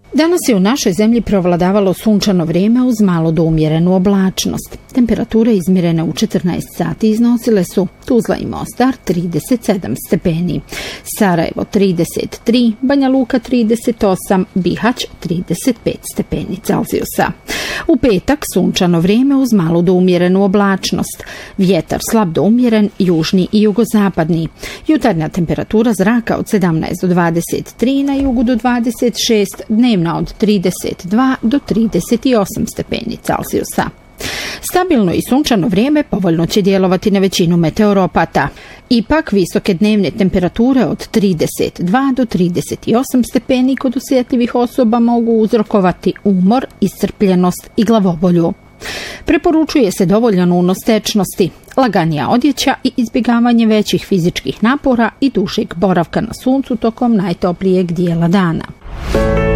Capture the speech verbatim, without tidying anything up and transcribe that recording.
Danas je u našoj zemlji provladavalo sunčano vrijeme uz malo do umjerenu oblačnost. Temperature izmjerene u četrnaest sati iznosile su Tuzla i Mostar trideset sedam stepeni, Sarajevo trideset tri, Banja Luka trideset osam, Bihać trideset pet stepeni Celzijusa. U petak sunčano vrijeme uz malo do umjerenu oblačnost. Vjetar slab do umjeren, južni i jugozapadni. Jutarnja temperatura zraka od sedamnaest do dvadeset tri, na jugu do dvadeset šest, dnevna od trideset dva do trideset osam stepeni Celzijusa. Stabilno i sunčano vrijeme povoljno će djelovati na većinu meteoropata. Ipak visoke dnevne temperature od trideset dva do trideset osam stepeni kod osjetljivih osoba mogu uzrokovati umor, iscrpljenost i glavobolju. Preporučuje se dovoljan unos tečnosti, laganija odjeća i izbjegavanje većih fizičkih napora i dužeg boravka na suncu tokom najtoplijeg dijela dana.